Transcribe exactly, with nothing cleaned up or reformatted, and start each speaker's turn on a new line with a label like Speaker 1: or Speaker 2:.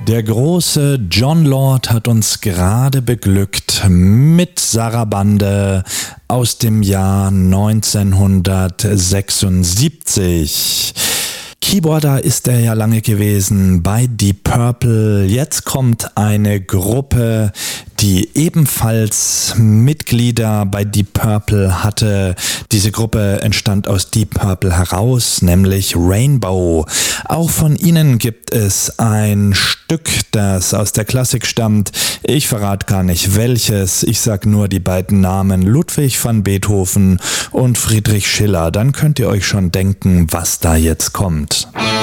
Speaker 1: Der große Jon Lord hat uns gerade beglückt mit Sarabande aus dem Jahr neunzehnhundertsechsundsiebzig. Keyboarder ist er ja lange gewesen bei Deep Purple. Jetzt kommt eine Gruppe, die ebenfalls Mitglieder bei Deep Purple hatte. Diese Gruppe entstand aus Deep Purple heraus, nämlich Rainbow. Auch von ihnen gibt es ein Stück, das aus der Klassik stammt. Ich verrate gar nicht welches. Ich sag nur die beiden Namen Ludwig van Beethoven und Friedrich Schiller. Dann könnt ihr euch schon denken, was da jetzt kommt.